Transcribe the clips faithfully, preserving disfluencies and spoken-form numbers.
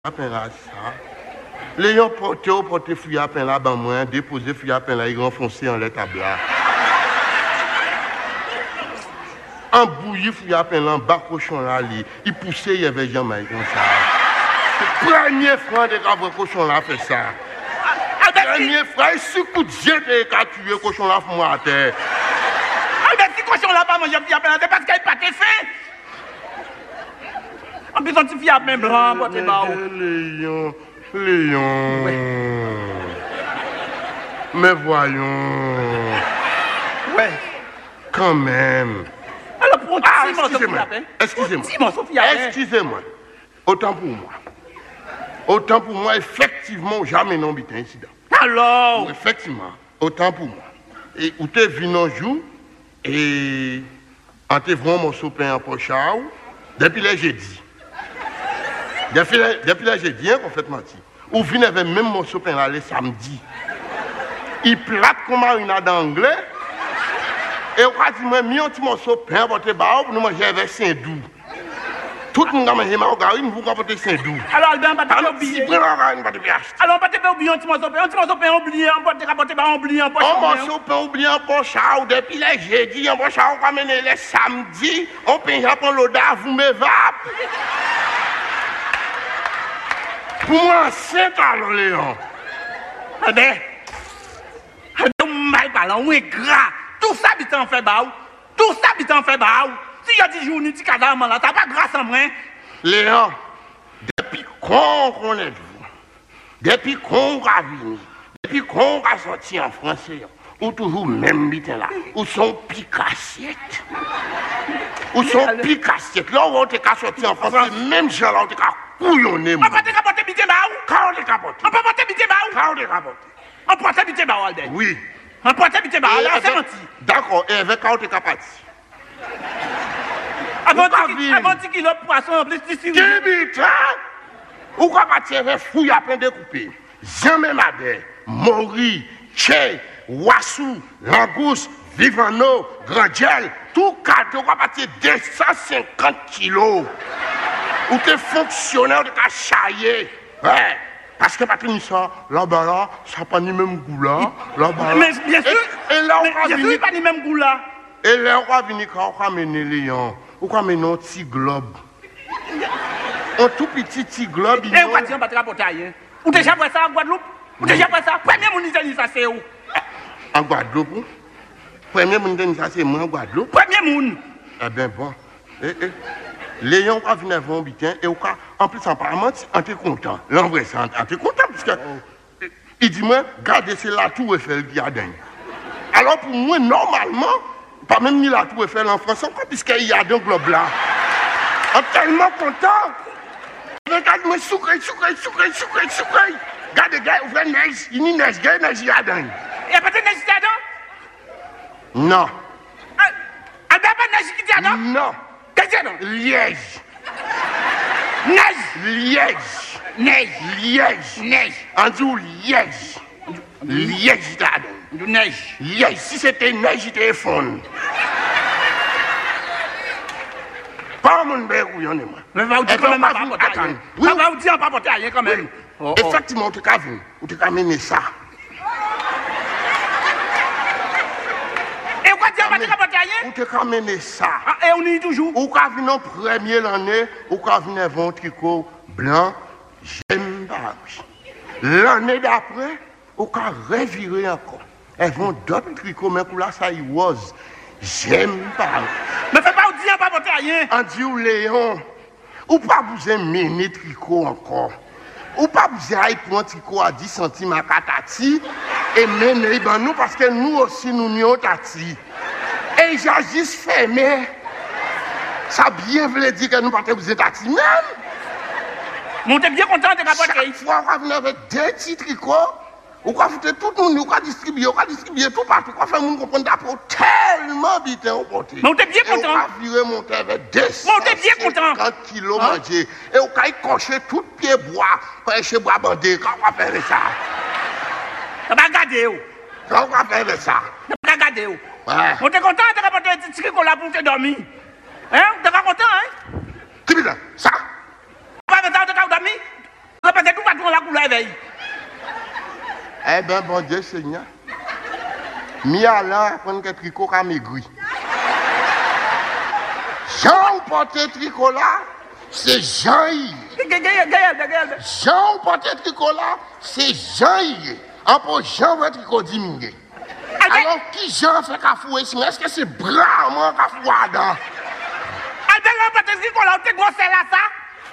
Après là, ça. Les gens portent au porte fouille à peine là, ben moi, déposer fouille à peine là, ils renfoncent en les tables là. En bouillie fouille à peine là, en bas cochon là, il poussait, il y avait jamais comme ça. Le premier frère de la cochon là fait ça. Le premier frère, il secoue de jet et a tué cochon là pour moi à terre. Albert, si cochon là pas manger fouille à peine là, c'est parce qu'il n'a pas été fait. En plus, on t'y à même blanc, pour te barrer. Léon, Léon. Ouais. Mais voyons. Ouais. Quand même. Alors, pour un ah, petit morceau de excusez-moi. Excusez-moi. Petit morceau de Excusez-moi. Autant pour moi. Autant pour moi, effectivement, jamais non bité incident. Alors. Effectivement. Autant pour moi. Et où t'es venu un jour, et en te vraiment mon sopin en poche, depuis là, j'ai dit. Depuis là, depuis là j'ai dit, hein, qu'on fait mentir. Ou vient avec même mon sopin là, le samedi. Il plate comme une d'anglais. Et on a dit, moi, mis un petit morceau de pain pour te barrer pour nous manger avec Saint-Doux. Tout le monde a mangé margarine, vous apportez Saint-Doux. Alors, Albert, on va te oublier. Alors, on va te oublier un petit morceau de pain, un petit morceau de pain oublié, on va te rapporter par oublié en poche. Un morceau de pain oublié en poche, depuis là, j'ai dit, en poche, on va mener les samedis, on peut y prendre l'odeur, vous m'évapez. Pour moi, c'est alors, Léon. Eh bien, on mal parlant, on est gras. Tout ça, c'est en fait baou. Tout ça, c'est en fait baou. Si il y a des jours, ni des cadavres là, t'as pas grâce à moi. Léon, depuis qu'on connaît vous, depuis qu'on a venu, depuis qu'on a sorti en français, ou toujours même bitin là, ou son picassiette. Ou son picassiette. Là où on t'a sorti en français, même gens là, on t'a couillonné. On peut te capoter bitin baou. Quand on t'a capoté. On peut porter bitin baou. Quand on t'a capoté. On peut porter bitin baou, Albert. Oui. On peut porter bitin baou, là, c'est menti. D'accord, et avec quand on t'a capoté. Avant dix kilos de poisson, en plus, tu sais. Qui bitin? Ou quoi partir avec fouille à peine découpé. Jamais madère, mori, tché, wassou, langouste, vivano, grandjel, tout quatre, ou quoi partir deux cent cinquante kilos. Ou t'es fonctionnaire de ta chaillé. Ouais. Parce que Patrick ça, là-bas là, ça n'a pas ni même goût là. Là-bas Mais bien sûr. Et, et là, on va venir. Bien sûr, pas ni même goût là. Et là, on va venir quand on va mener Léon. On va mener un petit globe. Un tout petit petit globe. Et on va dire, on va te rapporter rien. Ou déjà fait ça en Guadeloupe? Ou déjà fait ça? Premier monde ça c'est où? En Guadeloupe? Premier monde ça c'est moi en Guadeloupe? Premier monde. Eh bien bon. Eh, eh. Léon va venir avant un bitin et en plus apparemment on est content. L'envoi c'est on est content parce que oh. Il dit moi gardez c'est la tour Eiffel qui a dingue. Alors pour moi normalement pas même ni la tour Eiffel en France encore puisqu'il y a deux globes là. On est tellement content. Regarde-moi sucré, sucré, sucré, sucré, sucré. Regardez gars ouvre neige, il y a neige, il y a neige il y a dingue. Il y a pas de neige dedans? Non. Ah ben pas de neige qui dedans? Non. Qu'est-ce que Liège. Neige. Liège. Neige. Liège. Neige. En dessous, liège. Liège, là. Du neige. Liège. Si c'était neige, il était fond. Pas mon père ou y'en est moi. Mais va vous dire quand même pas porter rien. Oui, va vous dire pas porter rien quand même. Effectivement, on te qu'à venir. On te qu'à mener ça. Et quoi dire pas porter rien? On te qu'à mener ça. Et on y est toujours. Ou qu'à venir en premier l'année, ou qu'à venir avec un tricot blanc, j'aime pas. L'année d'après, ou qu'à revirer encore. Elles vont d'autres tricots, mais pour là, ça y rose. J'aime pas. Mais fais pas vous dire pas porter rien. On dit ou Léon, ou pas vous aimer tricot encore. Ou pas vous aller pour un tricot à dix centimes à katati et mener ben nous parce que nous aussi nous n'y tati. Et j'agisse fermé. Ça bien veut dire que nous partons vous êtes tati même. Mon t'es bien content de rapporter. Chaque fois on va venir avec deux petits tricots. Ou quoi foutre tout le monde, ou quoi distribuer, ou quoi distribuer tout partout, quoi faire le monde comprendre d'après tellement vite au porté. Mais on t'es bien content. Et on va virer monter avec deux cent cinquante kilos manger. Et on va cocher tout pied bois, pour chez bois bandé, quand on va faire ça. Ça va garder où? Quand on va faire ça. Ça va garder où? Ouais. On t'est content de rapporter un petit tricot là pour te dormir. Hein? T'es pas content, hein? Qui dit ça? Pas de temps de dormir? Eh bien, bon Dieu Seigneur. Mi allant apprendre que tricot a maigri. Jean porter tricot là, c'est Jean y. Jean porter tricot là, c'est Jean y. En pour Jean votre tricot diminué. Alors qui Jean fait qu'à fouer ici? Est-ce que c'est bras moi qu'à fouer dedans? Albert porter tricot là, t'es gros c'est là ça?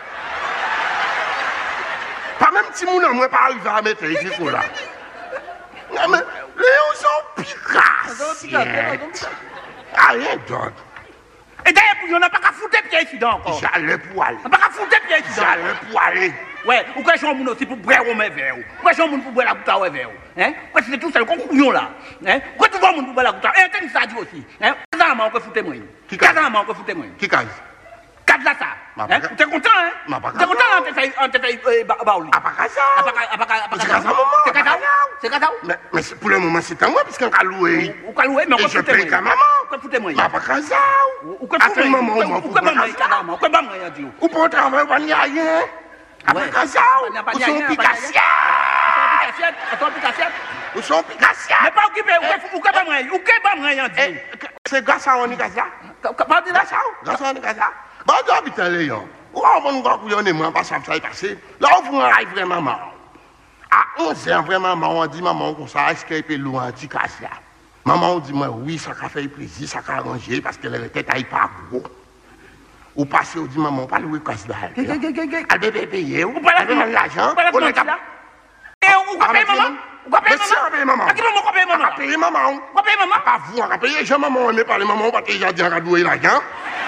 Pas même si mon homme pas arrivé à mettre les tricot là. Non mais Léon sont picassiers. Rien d'autre. Et d'ailleurs, on n'a pas qu'à foutre pieds ici encore. J'allais pour aller. On n'a pas qu'à foutre pieds ici. J'allais pour aller. Ouais, ou que j'en moun aussi pour boire au mes verre. Ou que j'en moun pour boire la goutte à verre. Hein? Ou que c'est tout seul qu'on couillon là. Hein? Ou que tu vois moun pour boire la goutte à. Et un temps ça dit aussi. Hein? Kazama on peut foutre moi. Qui Kazama on peut foutre moi. Qui Kaz? Kaz là ça. Hein? T'es content hein? T'es content on te fait on te fait baouli. Ah pas Kaza. Ah pas ah pas ah pas Kaza maman. C'est Kaza. C'est Kaza. Mais mais pour le moment c'est à moi puisqu'on a loué. Ou ka loué mais on peut foutre moi. Je paye maman. On peut foutre moi. Ah pas Kaza. Ou que foutre moi. Ou que maman Kazama. Ou que maman y a dit. Ou pour travailler pas ni rien. Ah pas Kaza. Ou sont picassiers. Ou sont picassiers. Ou sont picassiers. Mais pas occupé ou que maman ou que maman y a dit. C'est grâce à on y Kaza. Pas dire ça. Grâce à on y Kaza. Bon, tu habites à Léon. Où on va couillon et moi, pas ça, ça est passé. Là, on vous arrive vraiment maman. À onze ans, vraiment, maman, on dit, maman, comme ça, est-ce qu'elle peut louer un petit casse là? Maman, on dit, moi, oui, ça a fait plaisir, ça a arrangé, parce que la tête n'est pas gros. Ou passer, on dit, maman, pas louer casse là. Elle bébé payer, ou pas la l'argent. On est là. Et on va payer maman? On va payer maman? À qui maman va payer maman? On va payer maman. On va payer maman? Pas vous, on va payer, j'ai maman, on n'est pas les mamans, on va déjà dire à louer l'argent.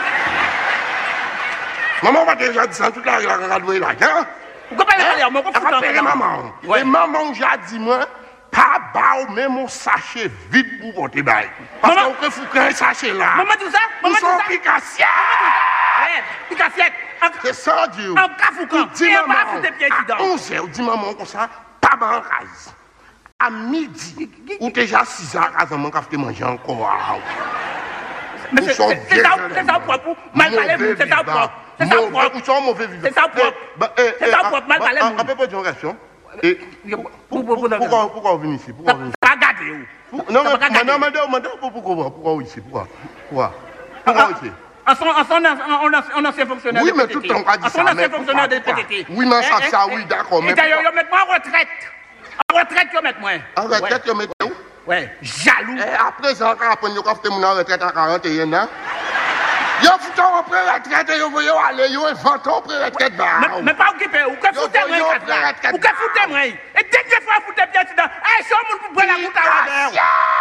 Maman va déjà dire ça toute la rue à louer l'argent. Vous comprenez pas, mon compte de maman. Et maman, j'ai dit, moi, pas bao, même mon sachet vide pour porter bail. Parce qu'on peut foutre un sachet là. Maman dit ça? Maman dit ça? Ils sont picassiers. Ouais, picassiers. C'est ça, Dieu. En cafoucan. Dis maman, à onze heures, dis maman comme ça, pas ban case. À midi, ou déjà six heures, à maman, quand tu manges encore. Mais c'est ça propre. Mal parler, c'est ça propre. C'est ça propre. Où sont mauvais vivants? C'est ça propre. C'est ça propre, mal parler. On peut poser une question. Pourquoi pourquoi vous venez ici? Pourquoi vous venez ici? Pas garder où? Non, mais non, madame, pourquoi pourquoi vous ici? Pourquoi? Pourquoi? Pourquoi ici? On ancien fonctionnaire de P T T. Oui, mais tout le temps, on a dit ça. On ancien fonctionnaire de P T T. Oui, mais ça, ça, oui, d'accord. Et d'ailleurs, ils mettent moi en retraite. En retraite, ils mettent moi. En retraite, ils mettent où? Oui, jaloux. Et après, ça, quand on a fait mon retraite à quarante et un ans, ils ont foutu en pré-retraite et ils vont aller, ils ont inventé en pré-retraite. Mais pas occupé, ou que foutez moi, ou que foutez moi. Et dès que je fais foutre bien dedans, eh, c'est un monde pour prendre la route à l'envers.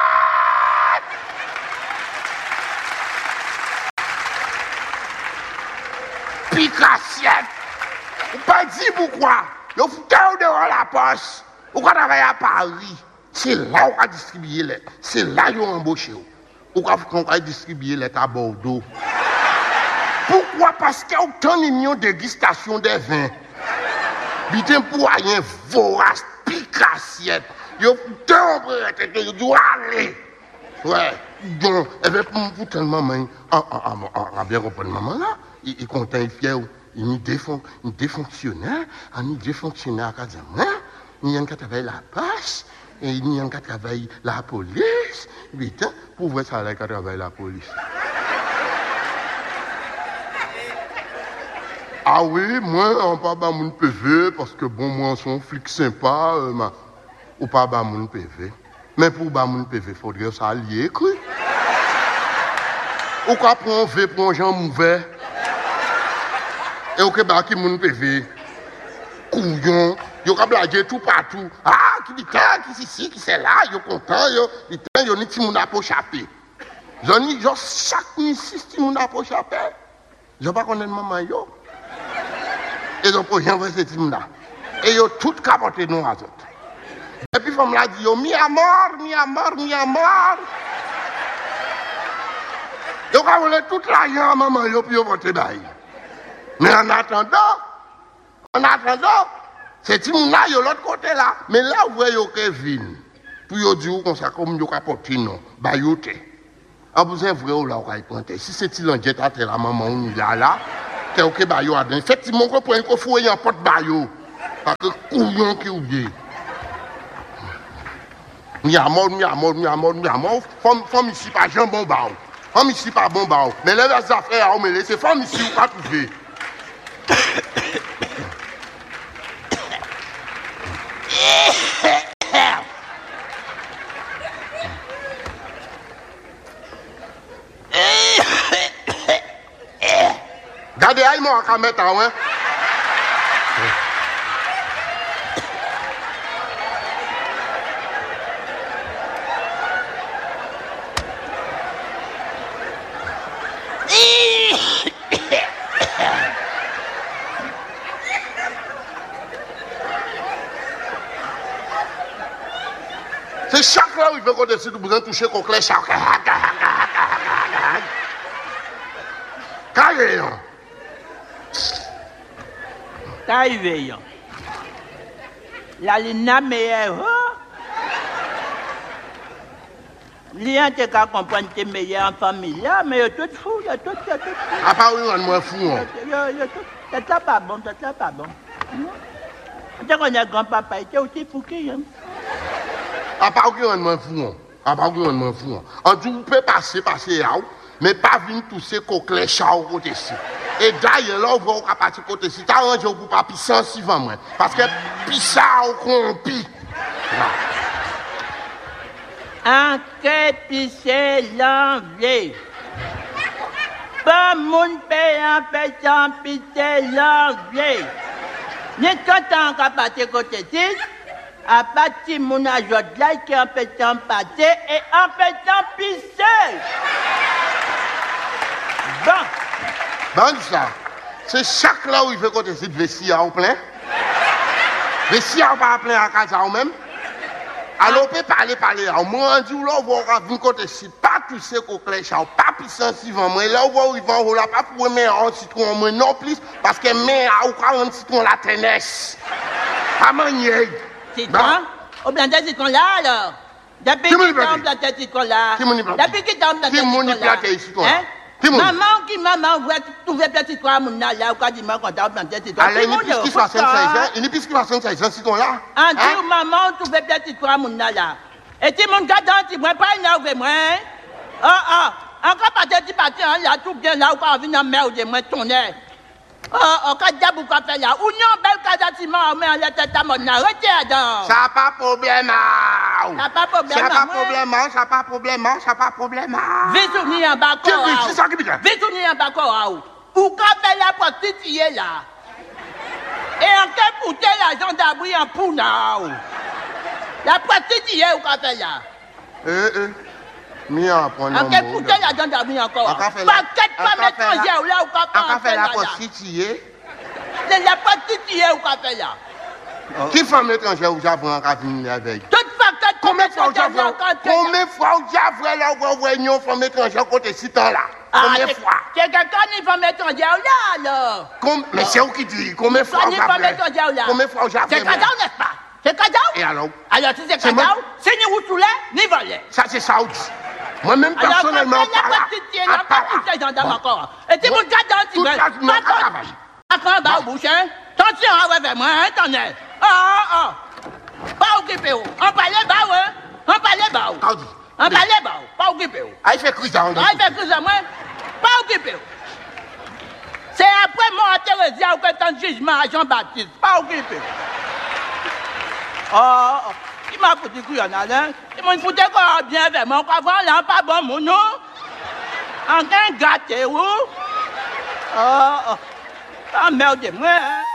Picassiette. Ou pas dit pourquoi. Ils ont foutu devant la poche. Ou quand on va à Paris. C'est là où on va distribuer les. C'est là où on va embaucher. Ou quand on va distribuer les à Bordeaux. Pourquoi? Parce qu'il y a autant de dégustation des vins. Bitin pour rien vorace, picassiette. Ils ont foutu en prêt, ils doivent aller. Ouais. Donc, eh bien, pour tellement, maman, on a bien compris maman là. Il est content, il est fier. Il est défonctionnaire. Il est défonctionnaire à Kazama. Il y a un qui travaille la passe. Et il y a un qui travaille la police. Putain, pour voir ça, il travaille la police. Ah oui, moi, on pas bas mon P V, parce que bon, moi, on sont flic sympa, euh, ma, ou pas bas mon P V. Mais pour bas mon P V, il faudrait ça lier écrit. Ou quoi pour un V pour un gens mauvais. Et au Québec, qui mon P V. Couillon. Yo ka blaguer tout partout. Ah, qui dit qui ici, qui c'est là, yo content, yo, dit yo ni ti moun a po chapé. Yo ni yo chaque ni six ti moun a po chapé. Je pas connaître maman yo. Et donc pour rien ce ti moun là. Et yo tout capoté nous azot. Et puis femme là dit yo mi à mort, mi à mort, mi à mort. Yo ka voler toute l'argent maman yo puis yo voter bail. Mais en attendant, en attendant c'est tout là, yo l'autre côté là. Mais là, vous voyez Kevin. Puis yo dit comme ça, comme yo capoté non. Bah yo te. Ah, vous êtes vrai ou là, vous avez planté. Si c'est il en jet à la maman, on y a là. T'es ok, bah yo a donné. Effectivement, on peut un fouiller en porte bah yo. Parce que couillon qui oublie. Mi a mort, mi a mort, mi a mort, mi a mort. Femme ici pas jambon bao. Femme ici pas bon bao. Mais les affaires, on me laisse. Femme ici ou pas trouver. Gardez, aïe, moi, à mettre, hein. C'est chaque là où il veut qu'on décide de vous toucher qu'on clé chaque. Carré. Carré. La lina meilleure. Lien te qu'à comprendre que meilleur en famille, mais il y a tout fou, il y a tout, il y a tout. À part oui, on est fou. Il y a tout. C'est pas bon, c'est pas bon. Tu connais grand-papa, il était aussi fou qui aime. À part que on est fou, à part que on est fou. On dit vous pouvez passer, passer là, mais pas venir tousser coquelin chao côté ci. Et d'ailleurs là, on va partir côté ci. T'as arrangé pour pas pisser en suivant moi, parce que pisser au corrompi. En que pisser l'enlever. Pas mon père en faisant pisser l'enlever. Ni quand on va partir côté ci. À partir de mon âge là, qui en faisant passer et en faisant pisser. Bon. Bon, ça. C'est chaque là où il veut qu'on décide de vestir en plein. Vestir en pas plein à casa ou même. Alors, on peut parler, parler. Moi, on dit, là, on va venir côté ci. Pas toucher qu'au clé-chao, pas pisser suivant moi. Là, on va, il va, on va pas pour mettre un citron, moi non plus. Parce que, mais, on va un citron la tenesse. À manier. Citron? Au blanc de citron là, alors? Depuis qu'il tombe dans ce citron là. Depuis qu'il tombe dans ce citron là. Qui mon maman qui maman voit trouver petit citron à mon là, ou quand il m'a content dans ce citron. Alors, il n'y a plus qui soixante-seize ans. Il n'y a plus qui soixante-seize ans, citron là. En dit, maman trouver petit citron à mon là. Et si mon gars dans ce moi, pas énervé, moi. Ah, ah. Encore pas de petit parti, là, tout bien là, ou quand on vient en mer, ou de moi, tourner. Oh, oh, quand diable ou quoi faire là? Ou non, belle casatiment, mais en la tête à mon arrêtez donc. Ça n'a pas de problème. Ça n'a pas de problème. Ça n'a pas de problème, ça n'a pas de problème, ça n'a pas de problème. Visouni en bas, quoi? C'est ça qui me dit. Visouni en bas, quoi? Ou quand faire la prostituée là? Et en quel pouté la gendarmerie en pouna? La prostituée ou quoi faire là? Euh, euh. Mia, prendre un mot. En quel pouté la gendarmerie encore? Pas quatre femmes étrangères là ou quoi faire là? On fait la prostituée. C'est la prostituée ou quoi faire là? Qui femme étrangère ou j'apprends en cabine avec? Toute femme combien de fois j'apprends? Combien de fois j'apprends là où on voit une femme étrangère côté si temps là? Combien de fois? C'est quelqu'un qui femme étrangère là alors? Mais c'est où qui dit? Combien de fois j'apprends? Combien de fois j'apprends? C'est Kadao n'est-ce pas? C'est Kadao? Et alors? Alors si c'est Kadao, c'est ni Routoulet ni Volet. Ça c'est Saoudi. Moi-même personnellement, alors quand tu es gendarme encore, et si mon gars dans tu veux, après bas au bouche, attention avec moi, attendez. Ah ah, pas occupé où? On parlait bas ouais, on parlait bas où? On parlait bas où? Pas occupé où? Ah il fait crise à on. Ah il fait crise à moi, pas occupé où? C'est après moi Thérèse ou que ton jugement à Jean-Baptiste, pas occupé. Oh, il m'a foutu couille en allant. Il m'a foutu quoi bien avec moi. Quoi voir là, pas bon mon nom. En train de gâter où? Oh, oh. Ah merde, moi.